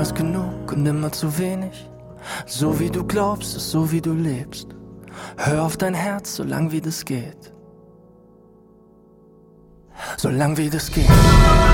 ist genug und immer zu wenig. So wie du glaubst, ist so wie du lebst. Hör auf dein Herz, solang wie das geht. Solang wie das geht.